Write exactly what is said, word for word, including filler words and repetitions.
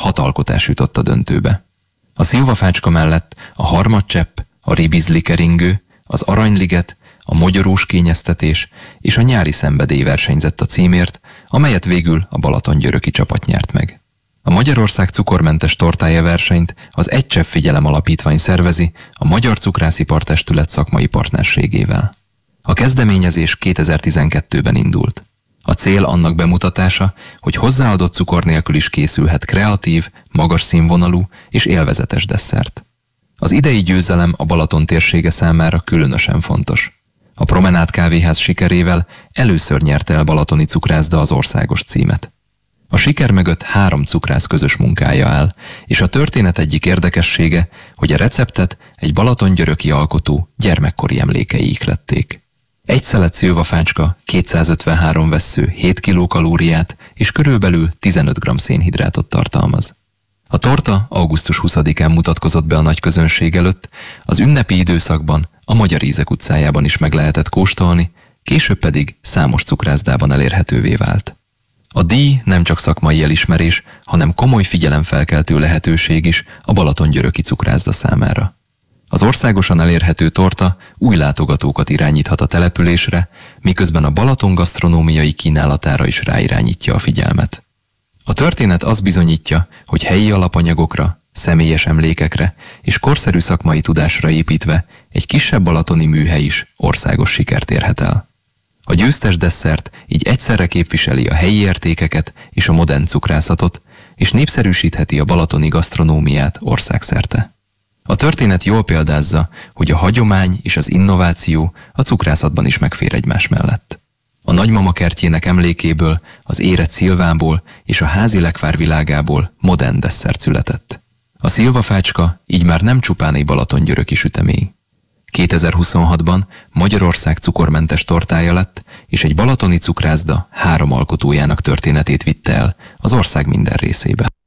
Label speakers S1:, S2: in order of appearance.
S1: hat alkotás jutott a döntőbe. A szilvafácska mellett a harmadcsepp, a ribizli keringő, az aranyliget, a mogyorós kényeztetés és a nyári szenvedély versenyzett a címért, amelyet végül a balatongyöröki csapat nyert meg. A Magyarország cukormentes tortája versenyt az Egy Csepp Figyelem Alapítvány szervezi a Magyar Cukrászipartestület szakmai partnerségével. A kezdeményezés kétezer-tizenkettőben indult. A cél annak bemutatása, hogy hozzáadott cukor nélkül is készülhet kreatív, magas színvonalú és élvezetes desszert. Az idei győzelem a Balaton térsége számára különösen fontos. A Promenád kávéház sikerével először nyerte el balatoni cukrászda az országos címet. A siker mögött három cukrász közös munkája áll, és a történet egyik érdekessége, hogy a receptet egy balatongyöröki alkotó gyermekkori emlékei ihlették. Egy szelet szilvafácska kétszázötvenhárom vessző hét kilokalóriát és körülbelül tizenöt gramm szénhidrátot tartalmaz. A torta augusztus huszadikán mutatkozott be a nagy közönség előtt, az ünnepi időszakban a Magyar Ízek utcájában is meg lehetett kóstolni, később pedig számos cukrászdában elérhetővé vált. A díj nem csak szakmai elismerés, hanem komoly figyelemfelkeltő lehetőség is a balatongyöröki cukrászda számára. Az országosan elérhető torta új látogatókat irányíthat a településre, miközben a Balaton gasztronómiai kínálatára is ráirányítja a figyelmet. A történet azt bizonyítja, hogy helyi alapanyagokra, személyes emlékekre és korszerű szakmai tudásra építve egy kisebb balatoni műhely is országos sikert érhet el. A győztes desszert így egyszerre képviseli a helyi értékeket és a modern cukrászatot, és népszerűsítheti a balatoni gasztronómiát országszerte. A történet jól példázza, hogy a hagyomány és az innováció a cukrászatban is megfér egymás mellett. A nagymama kertjének emlékéből, az érett szilvából és a házi lekvár világából modern desszert született. A szilvafácska így már nem csupán egy balatongyöröki sütemény. kétezer-huszonhatban Magyarország cukormentes tortája lett, és egy balatoni cukrászda három alkotójának történetét vitte el az ország minden részébe.